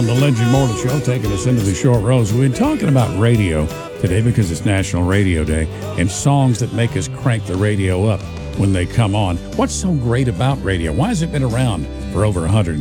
on the Legend Mortal Show, taking us into the short rows. We've been talking about radio today because it's National Radio Day and songs that make us crank the radio up when they come on. What's so great about radio? Why has it been around for over 100